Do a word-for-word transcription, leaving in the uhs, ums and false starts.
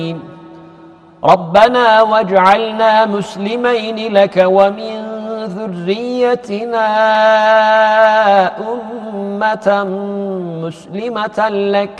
ربنا واجعلنا مسلمين لك ومن ذريتنا أمة مسلمة لك